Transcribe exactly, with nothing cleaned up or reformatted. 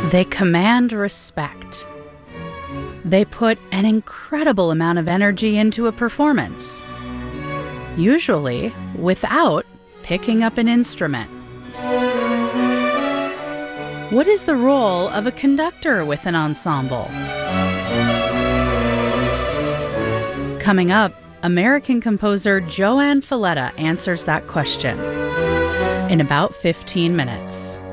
They command respect. They put an incredible amount of energy into a performance, usually without picking up an instrument. What is the role of a conductor with an ensemble? Coming up, American composer Joanne Falletta answers that question in about fifteen minutes.